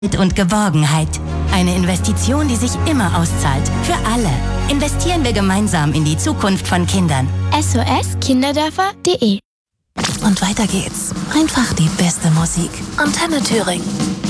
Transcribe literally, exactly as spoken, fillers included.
und Geborgenheit. Eine Investition, die sich immer auszahlt. Für alle. Investieren wir gemeinsam in die Zukunft von Kindern. S O S Kinderdörfer punkt de. Und weiter geht's. Einfach die beste Musik. Antenne Thüringen.